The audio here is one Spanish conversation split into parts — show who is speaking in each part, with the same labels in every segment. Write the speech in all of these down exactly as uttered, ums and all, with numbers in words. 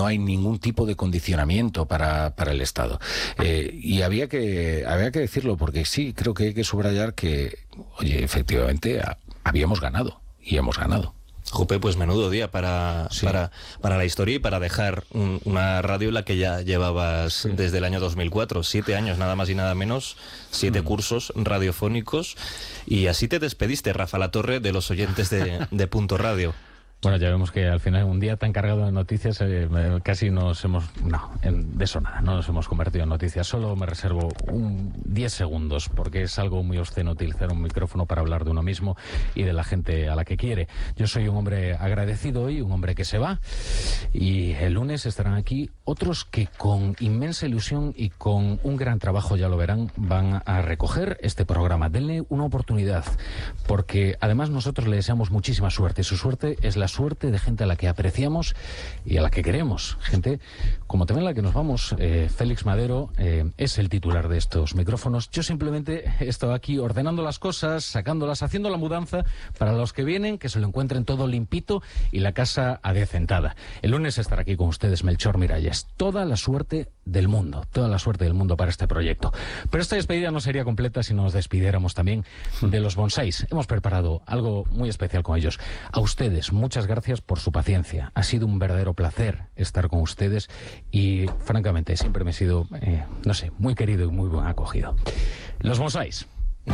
Speaker 1: no hay ningún tipo de condicionamiento para, para el Estado. Eh, y había que, había que decirlo, porque sí, creo que hay que subrayar que, oye, efectivamente, a, habíamos ganado, y hemos ganado.
Speaker 2: Jope, pues menudo día para, sí. para, para la historia y para dejar un, una radio en la que ya llevabas sí. desde el año dos mil cuatro, siete años nada más y nada menos, siete mm. cursos radiofónicos, y así te despediste, Rafa Latorre, de los oyentes de, de Punto Radio.
Speaker 3: Bueno, ya vemos que al final un día tan cargado de noticias eh, casi nos hemos... No, en, de eso nada, no nos hemos convertido en noticias. Solo me reservo un diez segundos, porque es algo muy obsceno utilizar un micrófono para hablar de uno mismo y de la gente a la que quiere. Yo soy un hombre agradecido hoy, un hombre que se va, y el lunes estarán aquí otros que con inmensa ilusión y con un gran trabajo, ya lo verán, van a recoger este programa. Denle una oportunidad, porque además nosotros le deseamos muchísima suerte. Su suerte es la suerte de gente a la que apreciamos y a la que queremos. Gente como también la que nos vamos. eh, Félix Madero eh, es el titular de estos micrófonos. Yo simplemente he estado aquí ordenando las cosas, sacándolas, haciendo la mudanza para los que vienen, que se lo encuentren todo limpito y la casa adecentada. El lunes estará aquí con ustedes Melchor Miralles. Toda la suerte del mundo, toda la suerte del mundo para este proyecto. Pero esta despedida no sería completa si nos despidiéramos también de los bonsáis. Hemos preparado algo muy especial con ellos. A ustedes, muchas gracias por su paciencia. Ha sido un verdadero placer estar con ustedes y, francamente, siempre me he sido, eh, no sé, muy querido y muy buen acogido. Los bonsáis.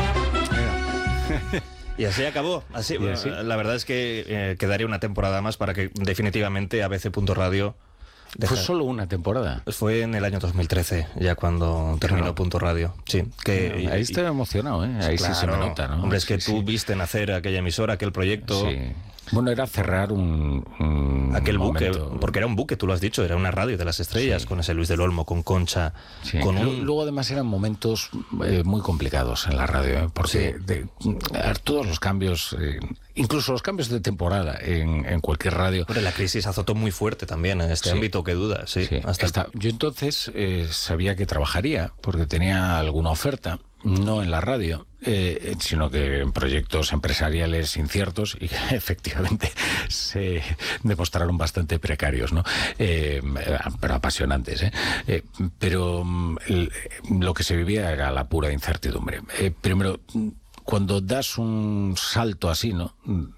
Speaker 2: Y así acabó. Así, bueno, así? La verdad es que eh, quedaría una temporada más para que definitivamente A B C Punto Radio...
Speaker 1: Deja... Fue solo una temporada.
Speaker 2: Fue en el año dos mil trece, ya cuando terminó claro. Punto Radio. Sí, que
Speaker 1: no, ahí estoy emocionado, ¿eh? Ahí claro. sí se me nota, ¿no?
Speaker 2: Hombre, es que
Speaker 1: sí,
Speaker 2: tú
Speaker 1: sí.
Speaker 2: viste nacer aquella emisora, aquel proyecto.
Speaker 1: Sí. Bueno, era cerrar un, un
Speaker 2: aquel buque,
Speaker 1: momento.
Speaker 2: Porque era un buque, tú lo has dicho, era una radio de las estrellas, sí. con ese Luis del Olmo, con Concha.
Speaker 1: Sí.
Speaker 2: Con un...
Speaker 1: Luego además eran momentos eh, muy complicados en la radio, ¿eh? Porque sí. de, todos los cambios, eh, incluso los cambios de temporada en, en cualquier radio.
Speaker 2: Pero la crisis azotó muy fuerte también en este sí. ámbito, que duda. Sí,
Speaker 1: sí.
Speaker 2: Hasta
Speaker 1: Esta,
Speaker 2: el...
Speaker 1: Yo entonces eh, sabía que trabajaría porque tenía alguna oferta. No en la radio, eh, sino que en proyectos empresariales inciertos y que efectivamente se demostraron bastante precarios, ¿no? Eh, pero apasionantes, ¿eh? Eh, pero el, lo que se vivía era la pura incertidumbre. Eh, primero, cuando das un salto así, ¿no?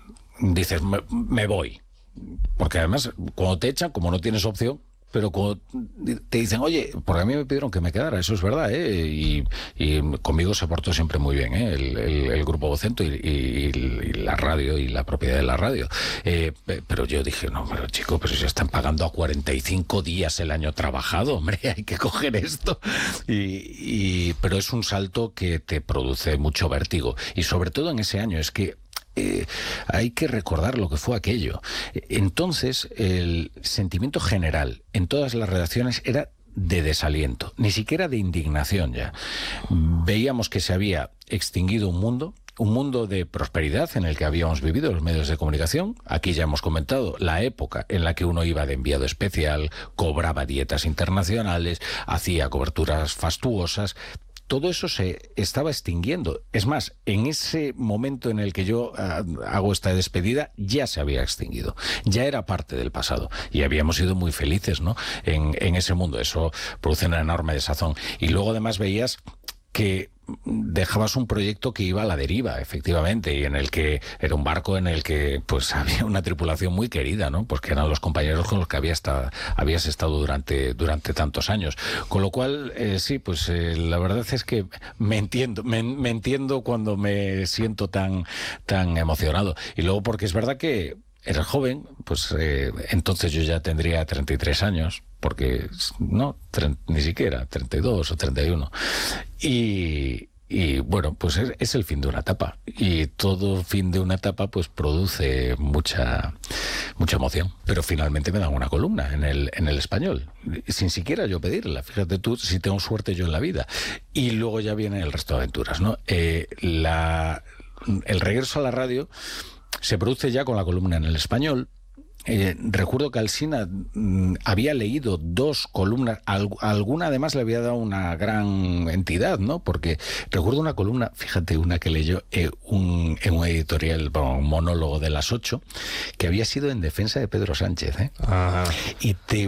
Speaker 1: Dices, me, me voy. Porque además, cuando te echan, como no tienes opción, pero cuando te dicen, oye, porque a mí me pidieron que me quedara, eso es verdad, ¿eh? Y, y conmigo se portó siempre muy bien, ¿eh? El, el, el Grupo Vocento y, y, y la radio y la propiedad de la radio. Eh, pero yo dije, no, pero chico, pero si están pagando a cuarenta y cinco días el año trabajado, hombre, hay que coger esto. Y, y, pero es un salto que te produce mucho vértigo. Y sobre todo en ese año, es que Eh, hay que recordar lo que fue aquello. Entonces, el sentimiento general en todas las redacciones era de desaliento, ni siquiera de indignación ya. Veíamos que se había extinguido un mundo, un mundo de prosperidad en el que habíamos vivido los medios de comunicación. Aquí ya hemos comentado la época en la que uno iba de enviado especial, cobraba dietas internacionales, hacía coberturas fastuosas. Todo eso se estaba extinguiendo. Es más, en ese momento en el que yo uh, hago esta despedida, ya se había extinguido. Ya era parte del pasado. Y habíamos sido muy felices, ¿no? En, en ese mundo. Eso produce una enorme desazón. Y luego además veías que dejabas un proyecto que iba a la deriva, efectivamente, y en el que era un barco en el que pues había una tripulación muy querida, ¿no? Pues que eran los compañeros con los que había estado, habías estado durante, durante tantos años. Con lo cual, eh, sí, pues eh, la verdad es que me entiendo, me, me entiendo cuando me siento tan, tan emocionado. Y luego porque es verdad que eres joven, pues eh, entonces yo ya tendría treinta y tres años, porque no, ni siquiera, treinta y dos o treinta y uno. Y, y bueno, pues es, es el fin de una etapa. Y todo fin de una etapa pues produce mucha mucha emoción. Pero finalmente me dan una columna en el, en el Español, sin siquiera yo pedirla. Fíjate tú, si tengo suerte yo en la vida. Y luego ya viene el resto de aventuras, ¿no? Eh, la, el regreso a la radio se produce ya con la columna en el Español. Eh, recuerdo que Alsina mm, había leído dos columnas, al, alguna además le había dado una gran entidad, ¿no? Porque recuerdo una columna, fíjate, una que leyó eh, un, en un editorial, bueno, un monólogo de las ocho, que había sido en defensa de Pedro Sánchez, ¿eh?
Speaker 2: Ajá.
Speaker 1: Y te